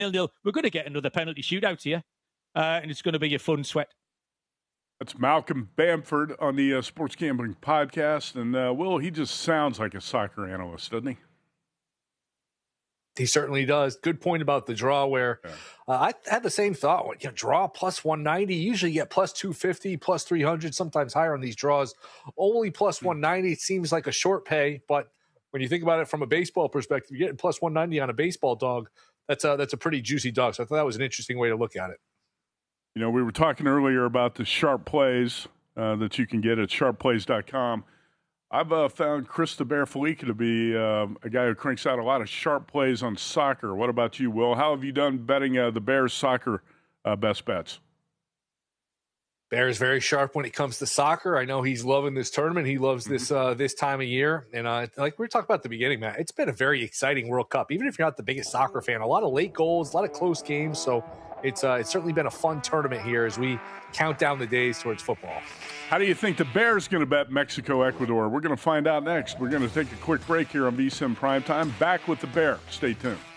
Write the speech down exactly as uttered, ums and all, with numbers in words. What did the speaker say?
nil. We're going to get another penalty shootout here, uh, and it's going to be a fun sweat. That's Malcolm Bamford on the uh, Sports Gambling Podcast. And, uh, Will, he just sounds like a soccer analyst, doesn't he? He certainly does. Good point about the draw where yeah. uh, I had the same thought. You know, draw plus one ninety, usually get plus two fifty, plus three hundred, sometimes higher on these draws. Only plus one ninety, it seems like a short pay. But when you think about it from a baseball perspective, you're getting plus one ninety on a baseball dog. That's a, that's a pretty juicy dog. So I thought that was an interesting way to look at it. You know, we were talking earlier about the sharp plays uh, that you can get at sharp plays dot com. I've uh, found Chris the Bear Felica to be uh, a guy who cranks out a lot of sharp plays on soccer. What about you, Will? How have you done betting uh, the Bears soccer uh, best bets? Bear's very sharp when it comes to soccer. I know he's loving this tournament. He loves this uh, this time of year. And uh, like we were talking about at the beginning, Matt, it's been a very exciting World Cup. Even if you're not the biggest soccer fan, a lot of late goals, a lot of close games. So it's uh, it's certainly been a fun tournament here as we count down the days towards football. How do you think the Bears going to bet Mexico, Ecuador? We're going to find out next. We're going to take a quick break here on V S I N Primetime. Back with the Bear. Stay tuned.